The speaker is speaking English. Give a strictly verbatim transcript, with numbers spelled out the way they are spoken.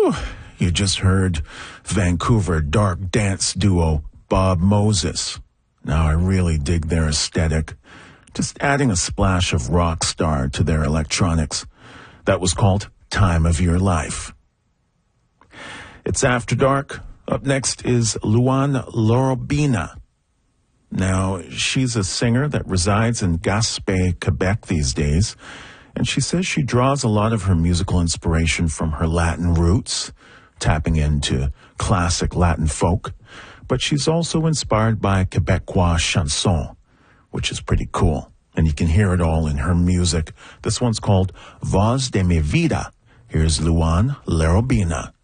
Whew. You just heard Vancouver dark dance duo Bob Moses. Now I really dig their aesthetic. Just adding a splash of rock star to their electronics. That was called Time of Your Life. It's After Dark. Up next is Louann Lorobina. Now, she's a singer that resides in Gaspé, Quebec these days, and she says she draws a lot of her musical inspiration from her Latin roots, tapping into classic Latin folk, but she's also inspired by Quebecois chanson, which is pretty cool, and you can hear it all in her music. This one's called Voz de mi vida. Here's Louann Lorobina.